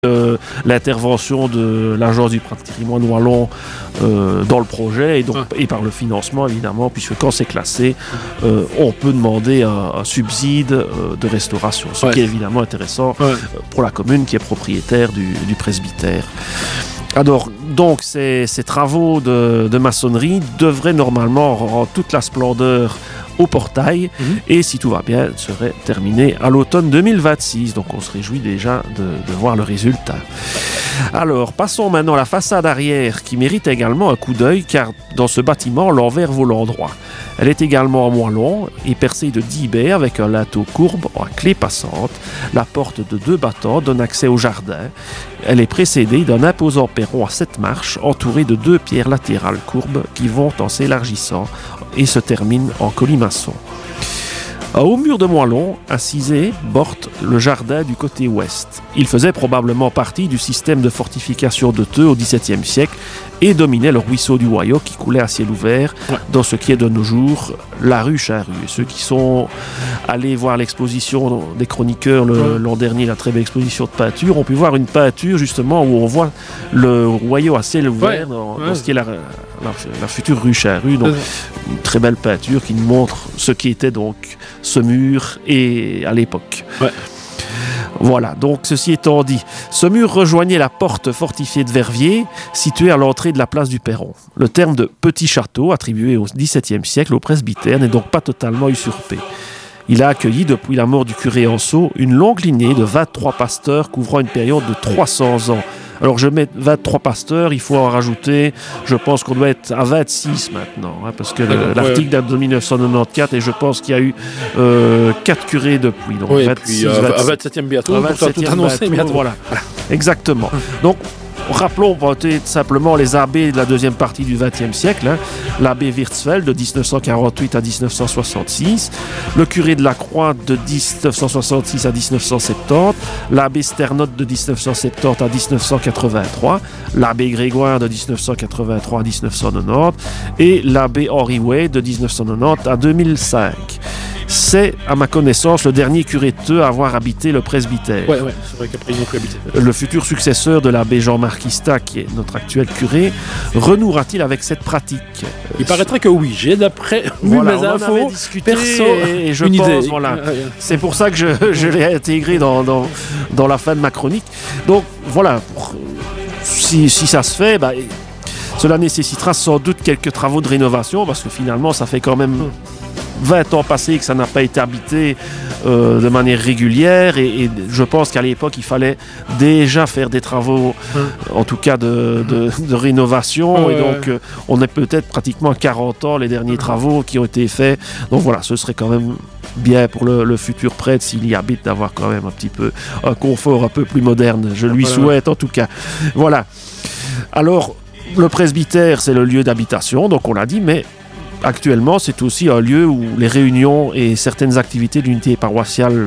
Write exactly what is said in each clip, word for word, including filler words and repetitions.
euh, l'intervention de l'agence du patrimoine wallon euh, dans le projet et, donc, ah. et par le financement évidemment, puisque quand c'est classé, euh, on peut demander un, un subside euh, de restauration, ce ouais. qui est évidemment intéressant ouais. pour la commune qui est propriétaire du, du presbytère. Alors, donc, ces, ces travaux de, de maçonnerie devraient normalement rendre toute la splendeur au portail mmh. et, si tout va bien, seraient terminés à l'automne deux mille vingt-six. Donc, on se réjouit déjà de, de voir le résultat. Alors, passons maintenant à la façade arrière qui mérite également un coup d'œil car dans ce bâtiment, l'envers vaut l'endroit. Elle est également en moellon et percée de dix baies avec un linteau courbe à clé passante. La porte de deux battants donne accès au jardin. Elle est précédée d'un imposant perron à sept marches entouré de deux pierres latérales courbes qui vont en s'élargissant et se terminent en colimaçon. Un haut mur de moellon, incisé, borde le jardin du côté ouest. Il faisait probablement partie du système de fortification de Theux au dix-septième siècle et dominait le ruisseau du Waillot qui coulait à ciel ouvert ouais. dans ce qui est de nos jours la rue Charrue. Et ceux qui sont allés voir l'exposition des chroniqueurs le, ouais. l'an dernier, la très belle exposition de peinture, ont pu voir une peinture justement où on voit le Waillot à ciel ouvert ouais. dans, ouais. dans ce qui est la, la, la future rue Charrue. Donc ouais. une très belle peinture qui nous montre ce qui était donc ce mur et à l'époque. Ouais. Voilà, donc ceci étant dit, ce mur rejoignait la porte fortifiée de Verviers, située à l'entrée de la place du Perron. Le terme de petit château, attribué au dix-septième siècle au presbytère, n'est donc pas totalement usurpé. Il a accueilli, depuis la mort du curé Anceau, une longue lignée de vingt-trois pasteurs couvrant une période de trois cents ans. Alors je mets vingt-trois pasteurs, il faut en rajouter, je pense qu'on doit être à vingt-six maintenant, hein, parce que le, l'article date de dix-neuf cent quatre-vingt-quatorze et je pense qu'il y a eu euh, quatre curés depuis. Donc oui, vingt-six, et puis euh, vingt-six, à vingt-septième bientôt, à vingt-septième tout annoncé bientôt. Voilà, exactement. Donc rappelons peut-être simplement les abbés de la deuxième partie du vingtième siècle, hein. L'abbé Wirtzfeld de dix-neuf cent quarante-huit à dix-neuf cent soixante-six, le curé de la Croix de dix-neuf cent soixante-six à dix-neuf cent soixante-dix, l'abbé Sternotte de dix-neuf cent soixante-dix à dix-neuf cent quatre-vingt-trois, l'abbé Grégoire de dix-neuf cent quatre-vingt-trois à dix-neuf cent quatre-vingt-dix et l'abbé Henry Way de dix-neuf cent quatre-vingt-dix à deux mille cinq. C'est, à ma connaissance, le dernier curé de Theux à avoir habité le presbytère. Oui, ouais, c'est vrai qu'après ils ont pu habiter. Le futur successeur de l'abbé Jean-Marc Ista, qui est notre actuel curé, renouera-t-il avec cette pratique ? Il paraîtrait que oui. J'ai d'après voilà, mes infos, on avait discuté perso, et, et je une pense, idée. Voilà, c'est pour ça que je, je l'ai intégré dans, dans, dans la fin de ma chronique. Donc voilà, si, si ça se fait, bah, cela nécessitera sans doute quelques travaux de rénovation, parce que finalement, ça fait quand même vingt ans passés que ça n'a pas été habité euh, de manière régulière et, et je pense qu'à l'époque il fallait déjà faire des travaux hum. en tout cas de, de, de rénovation ouais, et donc ouais. euh, on est peut-être pratiquement à quarante ans les derniers travaux qui ont été faits, donc voilà, ce serait quand même bien pour le, le futur prêtre s'il y habite d'avoir quand même un petit peu un confort un peu plus moderne, je lui souhaite en tout cas. Voilà, alors le presbytère c'est le lieu d'habitation, donc on l'a dit, mais actuellement, c'est aussi un lieu où les réunions et certaines activités de l'unité paroissiale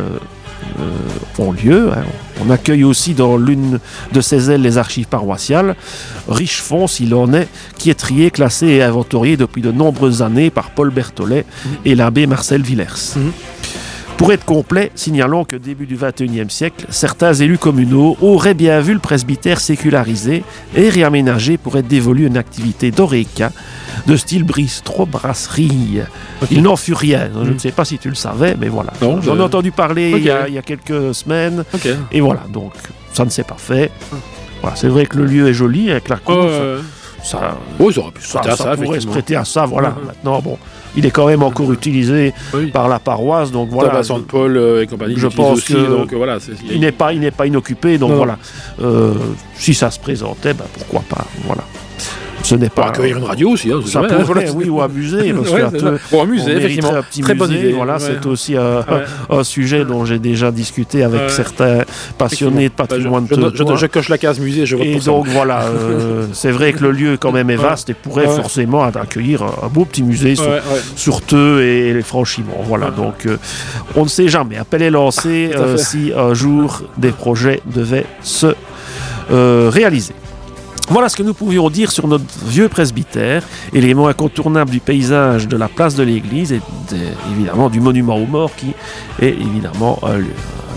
euh, ont lieu. Hein. On accueille aussi dans l'une de ces ailes les archives paroissiales, riche fonds s'il en est, qui est trié, classé et inventorié depuis de nombreuses années par Paul Berthollet mmh. et l'abbé Marcel Villers. Mmh. Pour être complet, signalons que début du vingt et unième siècle, certains élus communaux auraient bien vu le presbytère sécularisé et réaménagé pour être dévolu une activité d'oreca de style bistro-brasserie. Okay. Il n'en fut rien. Je mmh. ne sais pas si tu le savais, mais voilà. Non, J'en je... ai entendu parler okay. il, y a, il y a quelques semaines. Okay. Et voilà, donc ça ne s'est pas fait. Voilà, c'est vrai que le lieu est joli avec la cour. Euh... Ça, oh, ça, aurait pu se ça, ça, ça pourrait se prêter à ça. Voilà. Mmh. Maintenant, bon, il est quand même encore utilisé oui. par la paroisse, donc voilà. Vincent de Paul euh, et compagnie. Je pense aussi, que donc, voilà, c'est, il, n'est pas, il n'est pas inoccupé, donc non. voilà. Euh, si ça se présentait, ben, pourquoi pas. Voilà. Ce n'est pas. Accueillir une radio aussi, hein, ça vrai, pourrait, hein, oui, ou amuser. Parce ouais, que ou amuser, effectivement. Un petit très musée, bonne idée. Voilà, ouais. C'est aussi un, ouais. un sujet dont j'ai déjà discuté avec ouais. certains passionnés de patrimoine. Je, je, je, je coche la case musée, je vote Et pour donc ça. voilà, euh, c'est vrai que le lieu quand même est vaste et pourrait ouais. forcément accueillir un, un beau petit musée sur, ouais, ouais. sur Theux et les Franchimont. Voilà, ouais. donc euh, on ne sait jamais. Appel est lancé ah, euh, si un jour des projets devaient se euh, réaliser. Voilà ce que nous pouvions dire sur notre vieux presbytère, élément incontournable du paysage de la place de l'église et de, évidemment du monument aux morts qui est évidemment un,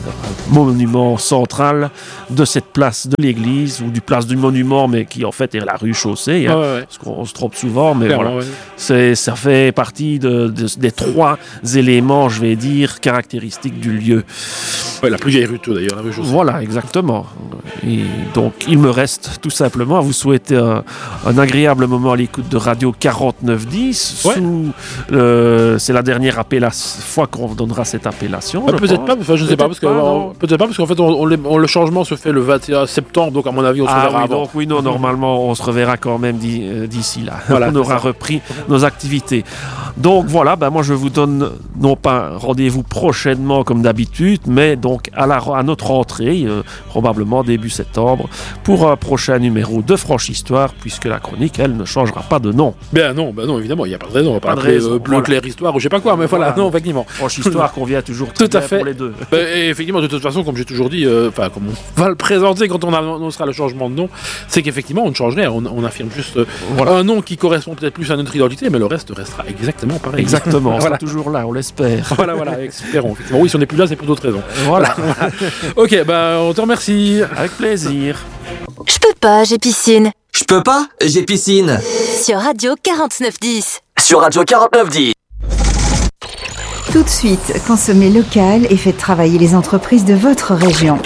monument central de cette place de l'église ou du place du monument, mais qui en fait est la rue Chaussée, hein, Ouais, ouais, ouais. parce qu'on se trompe souvent, mais Clairement, voilà. ouais. C'est, ça fait partie de, de- des trois éléments, je vais dire, caractéristiques du lieu. Ouais, la plus vieille rue de tout, d'ailleurs, la rue Chaussée. Voilà, exactement. Et donc, il me reste tout simplement à vous souhaiter un, un agréable moment à l'écoute de Radio quarante-neuf dix. Ouais. Sous, euh, c'est la dernière appellation, fois qu'on donnera cette appellation. Ah, je peut-être pense. pas, enfin, je ne sais pas, parce que, Peut-être pas, on- non. peut-être pas, parce qu'en fait, on, on les- on- le changement se fait le vingt et un septembre, donc à mon avis, on se Ah verra oui, avant. donc oui, non, normalement, on se reverra quand même d'i- euh, d'ici là. Voilà, on c'est aura ça. repris nos activités. Donc voilà, ben moi je vous donne non pas un rendez-vous prochainement comme d'habitude, mais donc à, la, à notre rentrée, euh, probablement début septembre, pour un prochain numéro de Franche Histoire, puisque la chronique, elle, ne changera pas de nom. Ben non, ben non, évidemment, il n'y a pas de raison. On va pas, Pas de appeler raison, euh, Bleu voilà. Clair Histoire ou je sais pas quoi, mais voilà, Voilà. non, effectivement. Franche Histoire convient toujours Tout très à bien fait. pour les deux. Ben, et effectivement, de toute façon, comme j'ai toujours dit, euh, enfin, comme on va le présenter quand on annoncera le changement de nom, c'est qu'effectivement, on ne change rien. On, on affirme juste euh, Voilà. un nom qui correspond peut-être plus à notre identité, mais le reste restera exactement pareil. Exactement, on Voilà. sera toujours là, on l'espère. Voilà, voilà, espérons. Effectivement. Oui, si on n'est plus là, c'est pour d'autres raisons. Voilà, Ok, ben, on te remercie. avec plaisir. Je peux pas, j'ai piscine. Je peux pas, j'ai piscine. Sur Radio quarante-neuf dix. Sur Radio quarante-neuf dix. Tout de suite, consommez local et faites travailler les entreprises de votre région.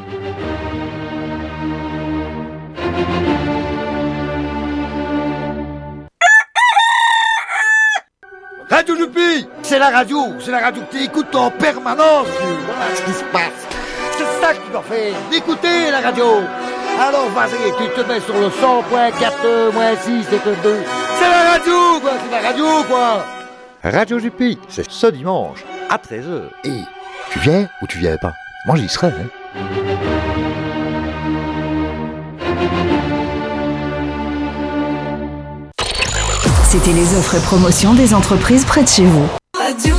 Radio Jupi, c'est la radio, c'est la radio que tu écoutes en permanence. Voilà ce qui se passe. C'est ça que tu dois faire, d'écouter la radio. Alors vas-y, tu te mets sur le cent point quatre, moins six et deux. C'est la radio, quoi, c'est la radio, quoi. Radio Jupi, c'est ce dimanche à treize heures. Et tu viens ou tu viens pas? Moi j'y serai, hein. C'était les offres et promotions des entreprises près de chez vous.